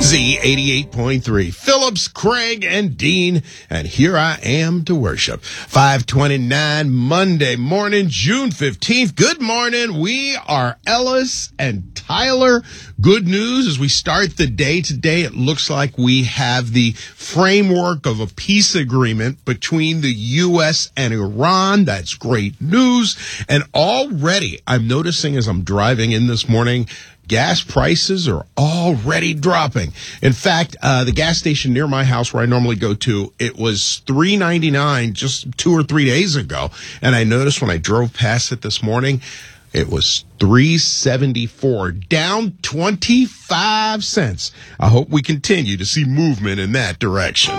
Z88.3. Phillips, Craig, and Dean, and here I am to worship. 5:29 Monday morning, June 15th. Good morning. We are Ellis and Tyler. Good news as we start the day today. It looks like we have the framework of a peace agreement between the U.S. and Iran. That's great news. And already I'm noticing as I'm driving in this morning, gas prices are already dropping. In fact, the gas station near my house where I normally go to, it was $3.99 just 2 or 3 days ago. And I noticed when I drove past it this morning, it was $3.74, down 25 cents. I hope we continue to see movement in that direction.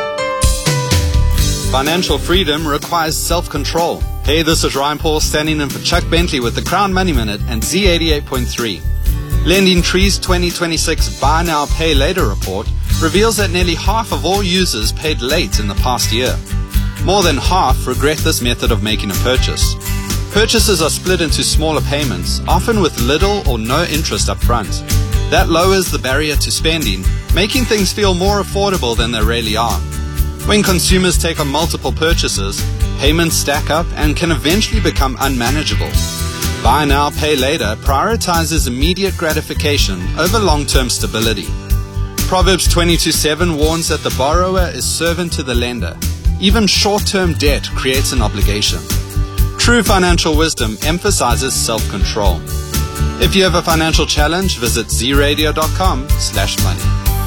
Financial freedom requires self-control. Hey, this is Ryan Paul standing in for Chuck Bentley with the Crown Money Minute and Z88.3. Lending Tree's 2026 Buy Now, Pay Later report reveals that nearly half of all users paid late in the past year. More than half regret this method of making a purchase. Purchases are split into smaller payments, often with little or no interest up front. That lowers the barrier to spending, making things feel more affordable than they really are. When consumers take on multiple purchases, payments stack up and can eventually become unmanageable. Buy Now, Pay Later prioritizes immediate gratification over long-term stability. Proverbs 22:7 warns that the borrower is servant to the lender. Even short-term debt creates an obligation. True financial wisdom emphasizes self-control. If you have a financial challenge, visit zradio.com/money.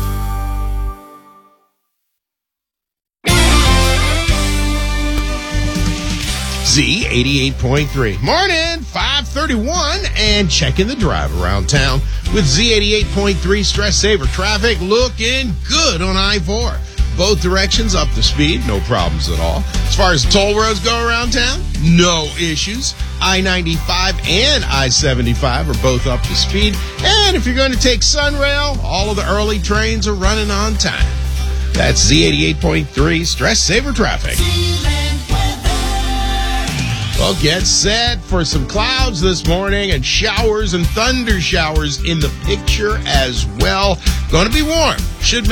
Z88.3. Morning, 5:31, and checking the drive around town with Z88.3 Stress Saver traffic looking good on I-4. Both directions up to speed, no problems at all. As far as toll roads go around town, no issues. I-95 and I-75 are both up to speed. And if you're going to take Sunrail, all of the early trains are running on time. That's Z88.3 Stress Saver traffic. Well, get set for some clouds this morning and showers and thunder showers in the picture as well. Going to be warm. Should